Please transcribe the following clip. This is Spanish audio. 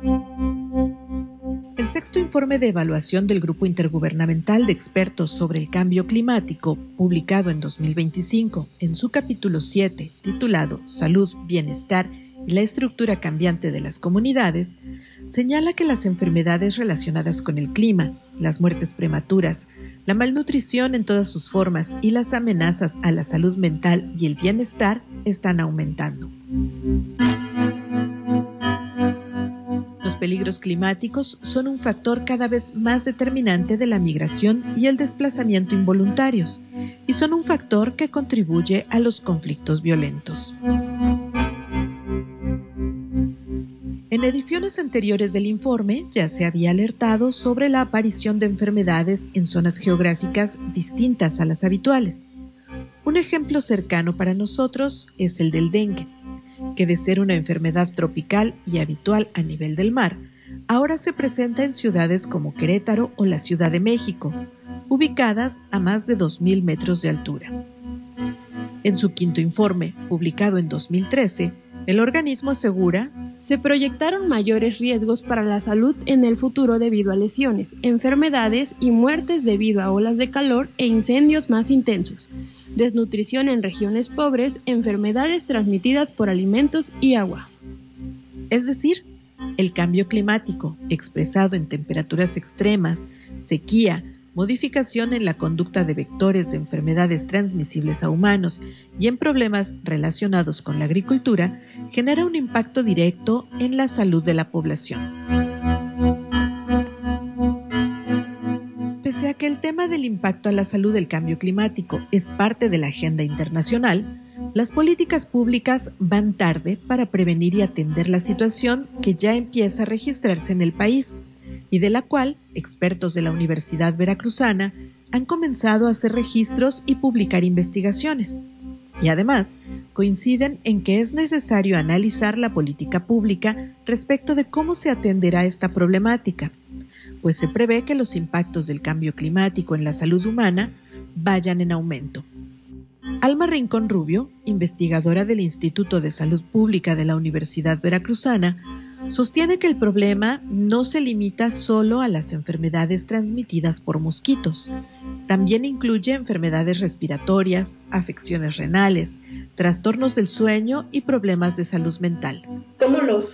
El sexto informe de evaluación del Grupo Intergubernamental de Expertos sobre el Cambio Climático, publicado en 2025, en su capítulo 7, titulado Salud, Bienestar y la estructura cambiante de las comunidades, señala que las enfermedades relacionadas con el clima, las muertes prematuras, la malnutrición en todas sus formas y las amenazas a la salud mental y el bienestar están aumentando. Los peligros climáticos son un factor cada vez más determinante de la migración y el desplazamiento involuntarios, y son un factor que contribuye a los conflictos violentos. En ediciones anteriores del informe ya se había alertado sobre la aparición de enfermedades en zonas geográficas distintas a las habituales. Un ejemplo cercano para nosotros es el del dengue, que de ser una enfermedad tropical y habitual a nivel del mar, ahora se presenta en ciudades como Querétaro o la Ciudad de México, ubicadas a más de 2.000 metros de altura. En su quinto informe, publicado en 2013, el organismo asegura: se proyectaron mayores riesgos para la salud en el futuro debido a lesiones, enfermedades y muertes debido a olas de calor e incendios más intensos, desnutrición en regiones pobres, enfermedades transmitidas por alimentos y agua. Es decir, el cambio climático, expresado en temperaturas extremas, sequía, modificación en la conducta de vectores de enfermedades transmisibles a humanos y en problemas relacionados con la agricultura, genera un impacto directo en la salud de la población. Pese a que el tema del impacto a la salud del cambio climático es parte de la agenda internacional, las políticas públicas van tarde para prevenir y atender la situación que ya empieza a registrarse en el país, y de la cual expertos de la Universidad Veracruzana han comenzado a hacer registros y publicar investigaciones. Y además, coinciden en que es necesario analizar la política pública respecto de cómo se atenderá esta problemática, pues se prevé que los impactos del cambio climático en la salud humana vayan en aumento. Alma Rincón Rubio, investigadora del Instituto de Salud Pública de la Universidad Veracruzana, sostiene que el problema no se limita solo a las enfermedades transmitidas por mosquitos. También incluye enfermedades respiratorias, afecciones renales, trastornos del sueño y problemas de salud mental. ¿Cómo los